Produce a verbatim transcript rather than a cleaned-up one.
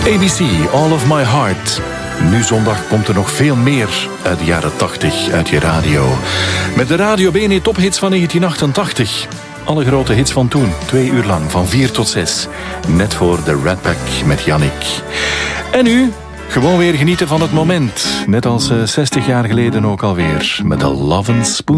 A B C, All of My Heart. Nu zondag komt er nog veel meer uit de jaren tachtig uit je radio. Met de Radio B N E tophits van negentien achtentachtig. Alle grote hits van toen, twee uur lang, van vier tot zes. Net voor de Rat Pack met Yannick. En nu, gewoon weer genieten van het moment. Net als zestig jaar geleden ook alweer, met de Love and Spoon.